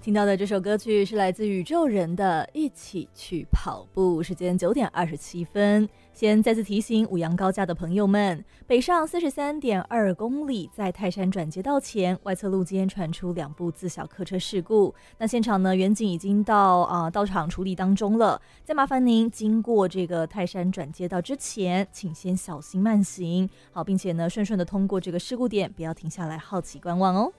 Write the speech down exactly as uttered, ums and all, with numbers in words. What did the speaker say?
听到的这首歌曲是来自宇宙人的《一起去跑步》，时间九点二十七分。先再次提醒五羊高架的朋友们，北上四十三点二公里，在泰山转接道前外侧路肩传出两部自小客车事故，那现场呢，员警已经到啊、呃、到场处理当中了。再麻烦您经过这个泰山转接道之前，请先小心慢行，好，并且呢顺顺的通过这个事故点，不要停下来好奇观望哦。